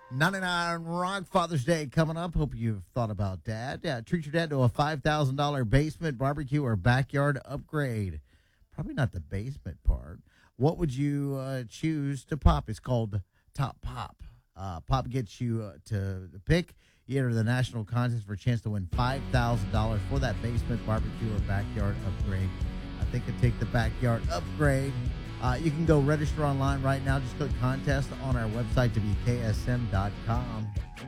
99 Rock Father's Day coming up. Hope you've thought about dad. Yeah, treat your dad to a $5,000 basement barbecue or backyard upgrade. Probably not the basement part. What would you choose to pop? It's called Top Pop. Pop gets you to pick. You enter the national contest for a chance to win $5,000 for that basement barbecue or backyard upgrade. I think I'd take the backyard upgrade. You can go register online right now. Just click contest on our website, WKSM.com.